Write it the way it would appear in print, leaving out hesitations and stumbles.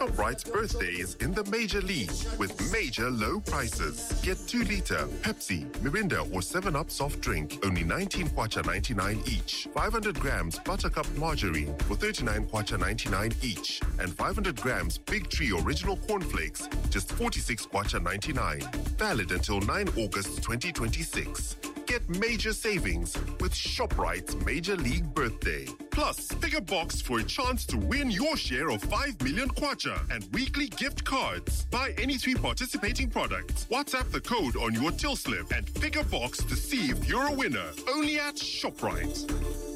ShopRite's birthday is in the major league with major low prices. Get 2-liter Pepsi, Mirinda or 7-Up soft drink, only 19 kwacha 99 each. 500 grams Buttercup margarine for 39 kwacha 99 each. And 500 grams Big Tree Original Cornflakes, just 46 kwacha 99. Valid until 9 August 2026. Get major savings with ShopRite's Major League Birthday. Plus, pick a box for a chance to win your share of 5 million kwacha and weekly gift cards. Buy any 3 participating products. WhatsApp the code on your till slip and pick a box to see if you're a winner. Only at ShopRite.